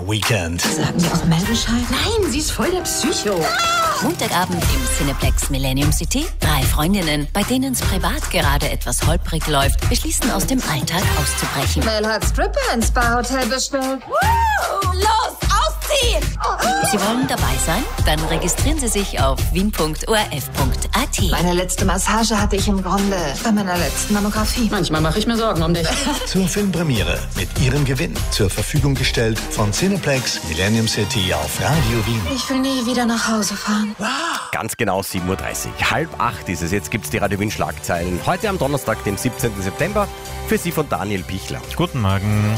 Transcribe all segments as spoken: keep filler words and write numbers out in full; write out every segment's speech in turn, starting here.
Weekend. Sagen wir auch mal Bescheid? Nein, sie ist voll der Psycho. Montagabend im Cineplex Millennium City. Drei Freundinnen, bei denen es privat gerade etwas holprig läuft, beschließen aus dem Alltag auszubrechen. Mel hat Stripper ins Barhotel bestellt. Woo! Los, ausziehen! Sie wollen dabei sein? Dann registrieren Sie sich auf wien punkt o r f punkt a t. Meine letzte Massage hatte ich im Grunde bei meiner letzten Mammographie. Manchmal mache ich mir Sorgen um dich. Zur Filmpremiere mit Ihrem Gewinn zur Verfügung gestellt von Cineplex Millennium City auf Radio Wien. Ich will nie wieder nach Hause fahren. Ganz genau sieben Uhr dreißig. Halb acht ist es. Jetzt gibt es die Radio Wien Schlagzeilen. Heute am Donnerstag, den siebzehnten September. Für Sie von Daniel Pichler. Guten Morgen.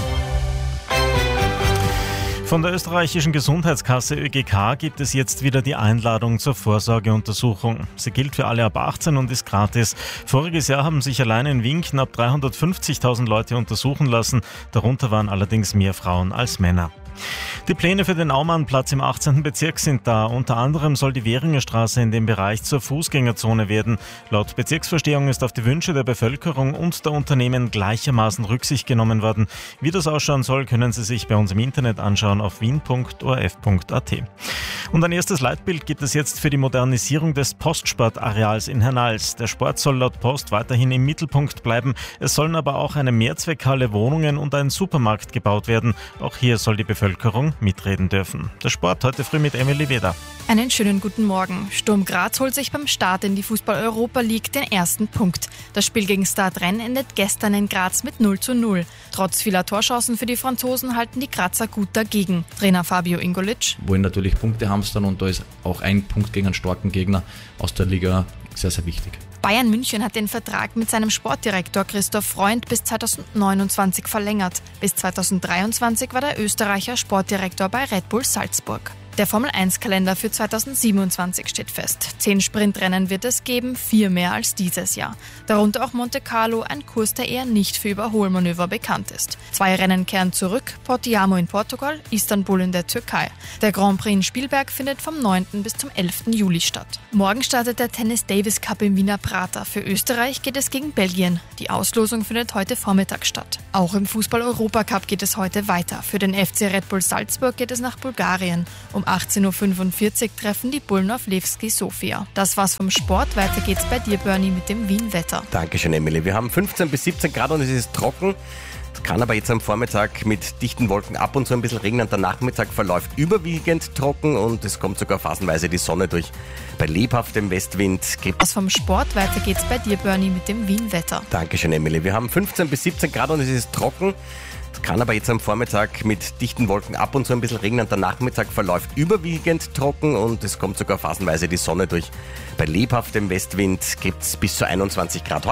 Von der österreichischen Gesundheitskasse Ö G K gibt es jetzt wieder die Einladung zur Vorsorgeuntersuchung. Sie gilt für alle ab achtzehn und ist gratis. Voriges Jahr haben sich allein in Wien knapp dreihundertfünfzigtausend Leute untersuchen lassen. Darunter waren allerdings mehr Frauen als Männer. Die Pläne für den Aumannplatz im achtzehnten Bezirk sind da. Unter anderem soll die Währingerstraße in dem Bereich zur Fußgängerzone werden. Laut Bezirksvorstehung ist auf die Wünsche der Bevölkerung und der Unternehmen gleichermaßen Rücksicht genommen worden. Wie das ausschauen soll, können Sie sich bei uns im Internet anschauen auf wien punkt o r f punkt a t. Und ein erstes Leitbild gibt es jetzt für die Modernisierung des Postsportareals in Hernals. Der Sport soll laut Post weiterhin im Mittelpunkt bleiben. Es sollen aber auch eine Mehrzweckhalle, Wohnungen und ein Supermarkt gebaut werden. Auch hier soll die Bevölkerung mitreden dürfen. Der Sport heute früh mit Emily Weder. Einen schönen guten Morgen. Sturm Graz holt sich beim Start in die Fußball-Europa League den ersten Punkt. Das Spiel gegen Stade Rennes endet gestern in Graz mit null zu null. Trotz vieler Torchancen für die Franzosen halten die Grazer gut dagegen. Trainer Fabio Ingolic: wollen natürlich Punkte hamstern und da ist auch ein Punkt gegen einen starken Gegner aus der Liga sehr, sehr wichtig. Bayern München hat den Vertrag mit seinem Sportdirektor Christoph Freund bis zweitausendneunundzwanzig verlängert. Bis zweitausenddreiundzwanzig war der Österreicher Sportdirektor bei Red Bull Salzburg. Der Formel eins Kalender für zweitausendsiebenundzwanzig steht fest. Zehn Sprintrennen wird es geben, vier mehr als dieses Jahr. Darunter auch Monte Carlo, ein Kurs, der eher nicht für Überholmanöver bekannt ist. Zwei Rennen kehren zurück, Portiamo in Portugal, Istanbul in der Türkei. Der Grand Prix in Spielberg findet vom neunten bis zum elften Juli statt. Morgen startet der Tennis Davis Cup im Wiener Prater. Für Österreich geht es gegen Belgien. Die Auslosung findet heute Vormittag statt. Auch im Fußball-Europacup geht es heute weiter. Für den F C Red Bull Salzburg geht es nach Bulgarien. Um achtzehn Uhr fünfundvierzig treffen die Bullen auf Levski Sofia. Das war's vom Sport. Weiter geht's bei dir, Bernie, mit dem Wien-Wetter. Dankeschön, Emily. Wir haben fünfzehn bis siebzehn Grad und es ist trocken. Es kann aber jetzt am Vormittag mit dichten Wolken ab und zu ein bisschen regnen. Der Nachmittag verläuft überwiegend trocken und es kommt sogar phasenweise die Sonne durch. Bei lebhaftem Westwind gibt Was vom Sport. Weiter geht's bei dir, Bernie, mit dem Wien-Wetter. Dankeschön, Emily. Wir haben fünfzehn bis siebzehn Grad und es ist trocken. Es kann aber jetzt am Vormittag mit dichten Wolken ab und zu ein bisschen regnen. Der Nachmittag verläuft überwiegend trocken und es kommt sogar phasenweise die Sonne durch. Bei lebhaftem Westwind gibt es bis zu einundzwanzig Grad.